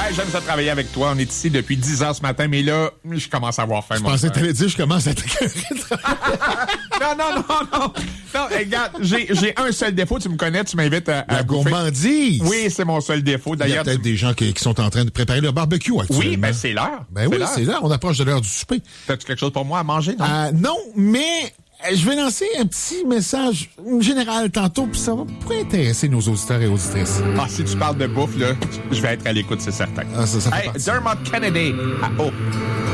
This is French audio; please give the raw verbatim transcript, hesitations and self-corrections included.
Hey, j'aime ça travailler avec toi. On est ici depuis dix heures ce matin, mais là, je commence à avoir faim. Je pensais que t'allais dire, je commence à te Non, non, non, non. Non, regarde, j'ai, j'ai un seul défaut. Tu me connais, tu m'invites à, à La bouffer. gourmandise. Oui, c'est mon seul défaut. Il y a D'ailleurs, peut-être tu... des gens qui, qui sont en train de préparer le barbecue actuellement. Oui, ben c'est l'heure. Ben oui, l'heure. c'est l'heure. On approche de l'heure du souper. T'as-tu quelque chose pour moi à manger, non? Euh, non, mais je vais lancer un petit message général tantôt, puis ça va pourrait intéresser nos auditeurs et auditrices. Ah, si tu parles de bouffe, là, je vais être à l'écoute, c'est certain. Ah, ça, ça fait Hey, partie. Dermot Kennedy. Ah, oh.